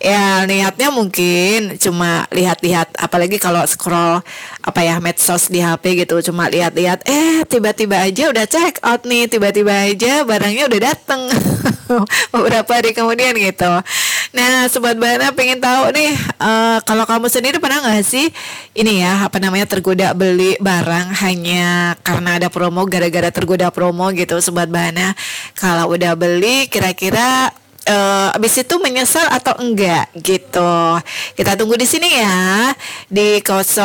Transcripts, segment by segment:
Ya niatnya mungkin cuma lihat-lihat, apalagi kalau scroll medsos di HP gitu, cuma lihat-lihat, tiba-tiba aja udah check out nih, tiba-tiba aja barangnya udah dateng beberapa hari kemudian gitu. Nah Sobat Bana pengen tahu nih, kalau kamu sendiri pernah nggak sih ini ya tergoda beli barang hanya karena ada promo, gara-gara tergoda promo gitu Sobat Bana. Kalau udah beli kira-kira abis itu menyesal atau enggak gitu. Kita tunggu di sini ya di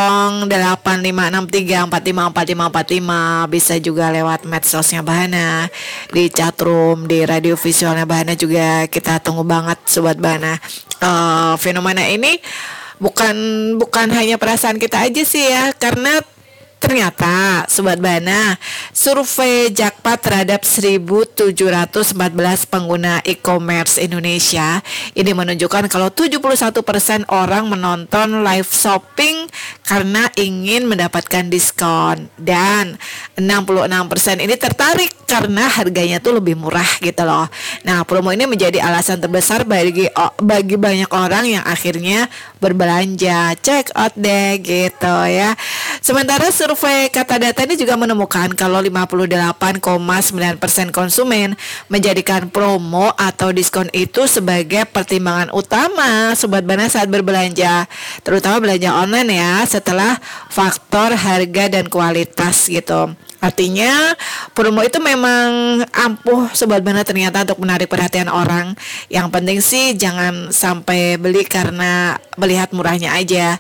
085634545455. Bisa juga lewat medsosnya Bahana, di chatroom, di radio visualnya Bahana juga kita tunggu banget Sobat Bahana. Fenomena ini bukan hanya perasaan kita aja sih ya, karena ternyata Sobat Bana, survei Jakpad terhadap 1.714 pengguna e-commerce Indonesia ini menunjukkan kalau 71% orang menonton live shopping karena ingin mendapatkan diskon, dan 66% ini tertarik karena harganya tuh lebih murah gitu loh. Nah, promo ini menjadi alasan terbesar bagi banyak orang yang akhirnya berbelanja, check out deh gitu ya. Sementara survei Kata Data ini juga menemukan kalau 58,9% konsumen menjadikan promo atau diskon itu sebagai pertimbangan utama Sobat Bana saat berbelanja, terutama belanja online ya, setelah faktor harga dan kualitas gitu. Artinya promo itu memang ampuh Sobat Bana ternyata untuk menarik perhatian orang. Yang penting sih jangan sampai beli karena melihat murahnya aja.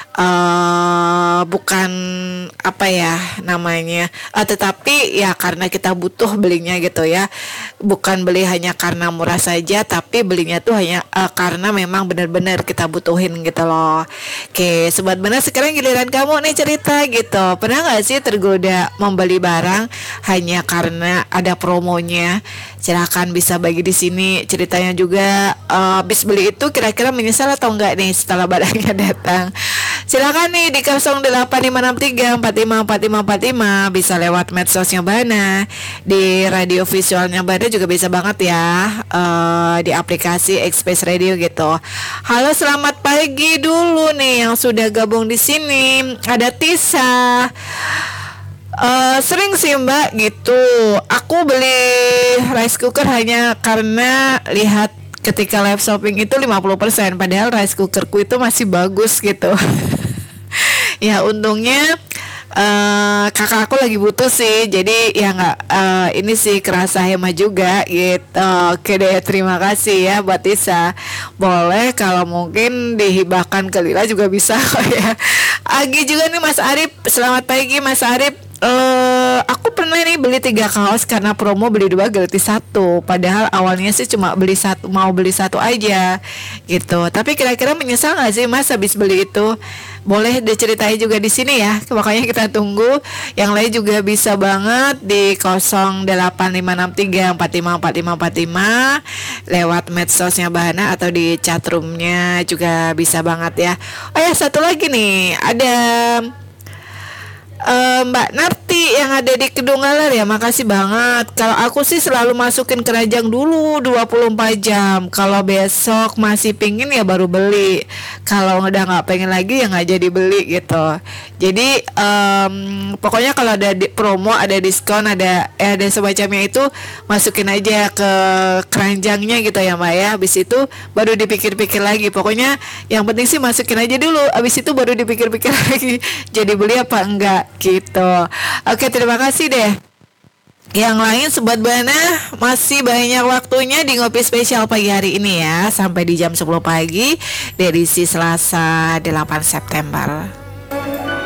Bukan tetapi ya karena kita butuh belinya gitu ya, bukan beli hanya karena murah saja, tapi belinya tuh hanya karena memang benar-benar kita butuhin gitu loh. Oke Sobat Bana, sekarang giliran kamu nih cerita gitu, pernah nggak sih tergoda membeli barang hanya karena ada promonya? Silakan bisa bagi di sini ceritanya juga. Habis beli itu kira-kira menyesal atau enggak nih setelah barangnya datang? Silakan nih di 085634545545, bisa lewat medsosnya Bana, di radio visualnya Bana juga bisa banget ya, di aplikasi Express Radio gitu. Halo, selamat pagi dulu nih yang sudah gabung di sini. Ada Tisa. Sering sih Mbak gitu. Aku beli rice cooker hanya karena lihat ketika live shopping itu 50%, padahal rice cookerku itu masih bagus gitu. Ya untungnya kakak aku lagi butuh sih, jadi ya nggak ini sih kerasa hemat juga gitu. Oke deh, terima kasih ya buat Tisa. Boleh kalau mungkin dihibahkan ke Lila juga bisa kok ya. Agi juga nih Mas Arif, selamat pagi Mas Arif. Aku pernah nih beli 3 kaos karena promo beli 2 gratis 1. Padahal awalnya sih cuma mau beli satu aja gitu. Tapi kira-kira menyesal nggak sih Mas habis beli itu? Boleh diceritain juga di sini ya. Makanya kita tunggu. Yang lain juga bisa banget di 085634545545 lewat medsosnya Bahana atau di chatroomnya juga bisa banget ya. Oh ya, satu lagi nih, ada Mbak Narti yang ada di Kedunggalar ya, makasih banget. Kalau aku sih selalu masukin keranjang dulu 24 jam. Kalau besok masih pingin ya baru beli. Kalau udah nggak pengen lagi ya nggak jadi beli gitu. Jadi pokoknya kalau ada promo, ada diskon, ada semacamnya itu, masukin aja ke keranjangnya gitu ya Mbak ya. Habis itu baru dipikir-pikir lagi. Pokoknya yang penting sih masukin aja dulu. Habis itu baru dipikir-pikir lagi jadi beli apa enggak gitu. Oke, terima kasih deh. Yang lain Sobat Bana masih banyak waktunya di Ngopi Spesial pagi hari ini ya, sampai di jam 10 pagi, edisi Selasa 8 September.